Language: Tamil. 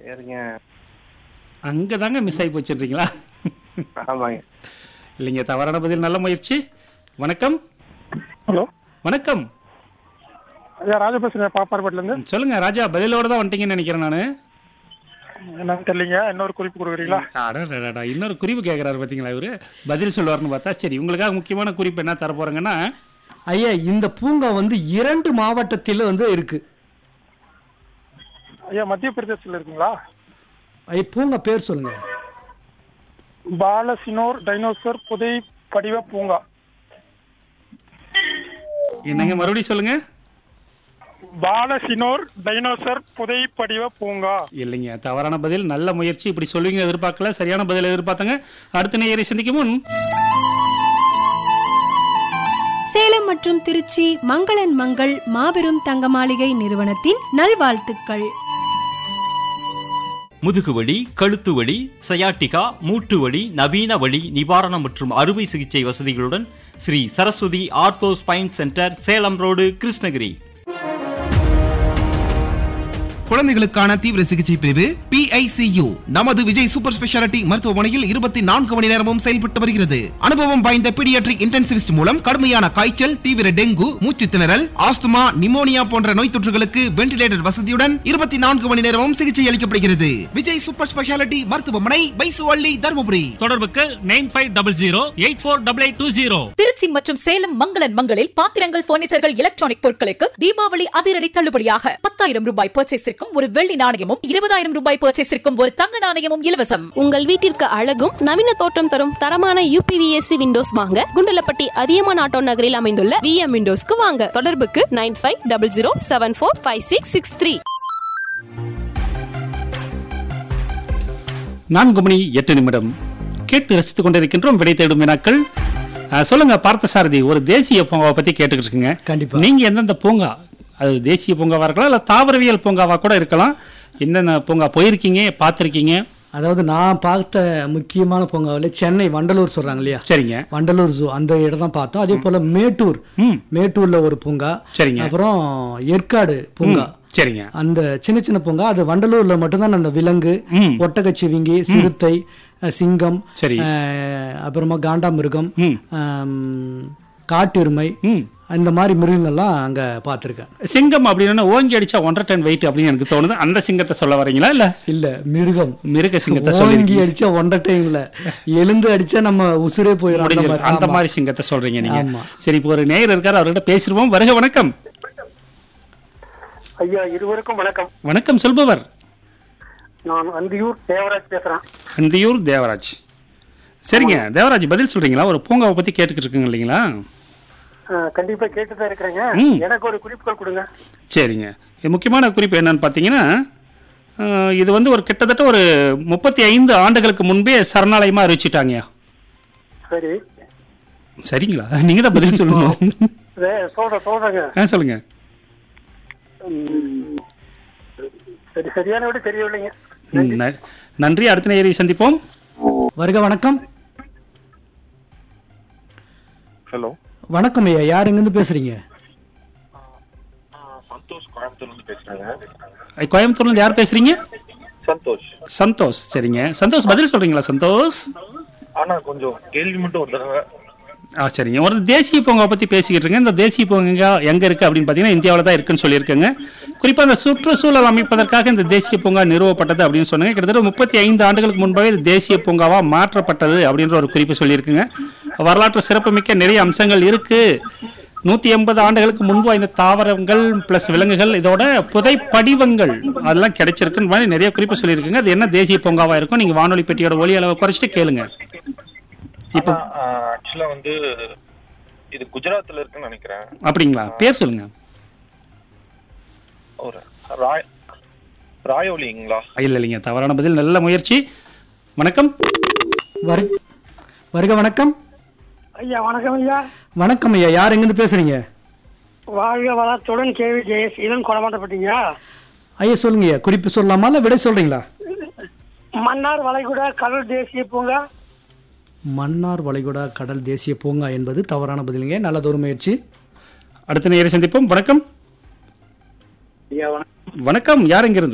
சரிங்க. அங்கே தாங்க மிஸ் ஆகி போச்சுன்றீங்களா? ஆமாங்க. இல்லைங்க, தவறான பதில். நல்ல முயற்சி. வணக்கம். ஹலோ, வணக்கம். ஐயா ராஜா பேசுறேன் பாப்பார்பேட்டிலேருந்து. சொல்லுங்க ராஜா, பதிலோட தான் வந்துட்டீங்கன்னு நினைக்கிறேன் நான். என்னன்னு தெரியலீங்க, இன்னொரு குறிப்பு கொடுக்குறீங்களா? அடடா, இன்னொரு குறிப்பு கேட்குறாரு பார்த்தீங்களா இவரு. பதில் சொல்லுவார்னு பார்த்தா. சரி, உங்களுக்காக முக்கியமான குறிப்பு என்ன தர போறேங்கன்னா, ஐயா இந்த பூங்கா வந்து 2 மாவட்டத்தில் வந்து இருக்கு. ஐயா மத்திய பிரதேசத்தில் இருக்குங்களா? ஐயா பூங்கா பேர் சொல்லுங்க. பாலசினோர் டைனோசர் புதை படிவ பூங்கா. என்னங்க மறுபடியும் சொல்லுங்க. பாலசினோர் டைனோசர் புதை படிவ பூங்கா. இல்லைங்க, தவறான பதில். நல்ல முயற்சி. இப்படி சொல்லுவீங்க எதிர்பார்க்கல, சரியான பதில் எதிர்பார்த்தங்க. அடுத்த நேயரை சந்திக்கும் முன் சேலம் மற்றும் திருச்சி மங்களன் மங்கள் மாபெரும் தங்க மாளிகை நிறுவனத்தின் நல்வாழ்த்துக்கள். முதுகுவலி, கழுத்து வலி, சயாட்டிகா, மூட்டு வலி, நவீன வலி நிவாரணம் மற்றும் அறுவை சிகிச்சை வசதிகளுடன் Sri Saraswati ortho spine centre, Salem road, Krishnagiri. குழந்தைகளுக்கான தீவிர சிகிச்சை பிரிவு PICU நமது விஜய் சூப்பர் ஸ்பெஷாலிட்டி மருத்துவமனையில் 24 மணி நேரமும் செயல்பட்டு வருகிறது. அனுபவம் வாய்ந்த பீடியாட்ரிக் இன்டென்சிவிஸ்ட் மூலம் கடுமையான காய்ச்சல், தீவிர டெங்கு, மூச்சு திணறல், ஆஸ்துமா, நிமோனியா போன்ற நோய் தொற்றுகளுக்கு வென்டிலேட்டர் வசதியுடன் 24 மணி நேரமும் சிகிச்சை அளிக்கப்படுகிறது. விஜய் சூப்பர் ஸ்பெஷாலிட்டி மருத்துவமனை, பைசுவள்ளி, தருமபுரி. தொடர்புக்கு 9500848820. திருச்சி மற்றும் சேலம் மங்களன் மங்களில் பாத்திரங்கள், பர்னிச்சர்கள், எலக்ட்ரானிக் பொருட்களுக்கு தீபாவளி அதிரடி தள்ளுபடியாக 10,000 ரூபாய் பர்ச்சேஸிற்கும் ஒரு வெள்ளி நாணயமும், 20,000 ரூபாய் பர்ச்சேஸிற்கும் ஒரு தங்க நாணயமும் இலவசம். உங்கள் வீட்டிற்கு அழகும் நவீன தோற்றம் தரும் தரமான UPVC விண்டோஸ் வாங்க குண்டலப்பட்டி அதியமான் ஆட்டோ நகரில் அமைந்துள்ள VM விண்டோஸ்க்கு வாங்க. தொடர்புக்கு 9500745663. 4:08 கேட்டு ரசித்துக் கொண்டிருக்கின்றோம் விடை தேடும் வினாக்கள். சொல்லுங்க பார்த்தசாரதி, ஒரு தேசிய பூங்காவை பத்தி கேட்டுக்கிட்டு இருக்குங்க. கண்டிப்பா. நீங்க எந்தெந்த பூங்கா, அது தேசிய பூங்காவா இருக்கலாம், இல்ல தாவரவியல் பூங்காவா கூட இருக்கலாம், என்னென்ன பூங்கா போயிருக்கீங்க, பார்த்துருக்கீங்க? அதாவது நான் பார்த்த முக்கியமான பூங்காவில் சென்னை வண்டலூர் சொல்றாங்க இல்லையா? சரிங்க. வண்டலூர் ஜூ அந்த இடம் தான் பார்த்தோம். அதே போல மேட்டூர்ல ஒரு பூங்கா. சரிங்க. அப்புறம் ஏற்காடு பூங்கா. சரிங்க. அந்த சின்ன சின்ன பூங்கா, அது வண்டலூர்ல மட்டும்தான் அந்த விலங்கு, ஒட்டகச்சிவிங்கி, சிறுத்தை, சிங்கம், சரி, அப்புறமா காண்டாமிருகம், காட்டெருமை, இந்த மாதிரி மிருகங்கள்லாம் அங்க பார்த்திருக்கேன். சிங்கம் அப்படின்னா ஓங்கி அடிச்சா 1.5 டன் வெயிட் அப்படின்னு எனக்கு தோணுது. அந்த சிங்கத்தை சொல்ல வரீங்களா? இல்ல மிருக சிங்கத்தை ஓங்கி அடிச்சா 1.5 டன் இல்ல, எழுந்து அடிச்சா நம்ம உசுரே போயிடும். அந்த மாதிரி சிங்கத்தை சொல்றீங்க நீங்க. சரி, இப்போ ஒரு நேயர் இருக்காரு, அவர்கிட்ட பேசிடுவோம். வருக. வணக்கம் ஐயா, இருவருக்கும் வணக்கம். வணக்கம். சொல்பவர் நான் அந்தியூர் தேவராஜ் பேசுறேன். அந்தியூர் தேவராஜ். சரிங்க தேவராஜ், பதில் சொல்றீங்களா? ஒரு பூங்காவை பத்தி கேட்டுக்கிட்டு இருக்குங்க இல்லைங்களா? கண்டிப்பா கேட்டுதான் இருக்கிறேங்க. எனக்கு ஒரு குறிப்புகள் கொடுங்க. சரிங்க. முக்கியமான குறிப்பு என்னன்னு பார்த்தீங்கன்னா, இது வந்து ஒரு கிட்டத்தட்ட ஒரு 35 ஆண்டுகளுக்கு முன்பே சரணாலயமா அறிவிச்சிட்டாங்க. சரி. சரிங்களா? நீங்க தான் பதில் சொல்லணும். சொல்றேங்க. சொல்லுங்க. சரி, சரியான விட தெரியவில்லைங்க. நன்றி. அடுத்த நேயரை சந்திப்போம். வருக. வணக்கம். ஹலோ, வணக்கம் ஐயா, யார் எங்கிருந்து பேசுறீங்க? சந்தோஷ், கோயம்புத்தூர்ல இருந்து பேசுறாங்க. கோயம்புத்தூர்ல இருந்து யார் பேசுறீங்க? சந்தோஷ். சரிங்க சந்தோஷ், பதில் சொல்றீங்களா சந்தோஷ்? ஆனா கொஞ்சம் கேள்வி மட்டும் ஒரு தடவை. சரிங்க. ஒரு தேசிய பூங்கா பத்தி பேசிக்கிட்டு இருக்கேன். இந்த தேசிய பூங்கா எங்க இருக்கு அப்படின்னு பாத்தீங்கன்னா, இந்தியாவில தான் இருக்குன்னு சொல்லியிருக்கேங்க. குறிப்பா இந்த சுற்றுச்சூழல் அமைப்பதற்காக இந்த தேசிய பூங்கா நிறுவப்பட்டது அப்படின்னு சொன்னாங்க. கிட்டத்தட்ட 35 ஆண்டுகளுக்கு முன்பாகவே இது தேசிய பூங்காவா மாற்றப்பட்டது அப்படின்ற ஒரு குறிப்பு சொல்லியிருக்குங்க. வரலாற்று சிறப்புமிக்க நிறைய அம்சங்கள் இருக்கு. 180 ஆண்டுகளுக்கு முன்பு இந்த தாவரங்கள் பிளஸ் விலங்குகள், இதோட புதை படிவங்கள் அதெல்லாம் கிடைச்சிருக்குன்னு மாதிரி நிறைய குறிப்பு சொல்லியிருக்குங்க. அது என்ன தேசிய பூங்காவா இருக்கும்? நீங்க வானொலி பெட்டியோட ஒலி அளவை குறைச்சிட்டு கேளுங்க. இப்போ ஆக்சுவலா வந்து இது குஜராத்ல இருக்குன்னு நினைக்கிறேன். அப்படிங்களா? பேர் சொல்லுங்க. ஒரு ராயோலிங்களா? இல்லைங்க, தவறான பதில். நல்ல முயற்சி. வணக்கம். வருக. வணக்கம் ஐயா. வணக்கம் ஐயா. வணக்கம் ஐயா, யார் எங்கிருந்து பேசுறீங்க? வாழ்க வளத்துடன் கேவி ஜெயஸ், இதன் கொடமாட்டப்பட்டீங்க. ஐயா சொல்லுங்க ஐயா, குறிப்பு சொல்லலாமா இல்ல விடை சொல்றீங்களா? மன்னார் வளைகுடா கடல் தேசிய பூங்கா. மன்னார் வளைகுடா கடல் தேசிய பூங்கா என்பது தவறான பதிலுங்க. நல்லதொரு முயற்சி. அடுத்த நேயரை சந்திப்போம். வணக்கம். வணக்கம். யார் எங்கிருந்து?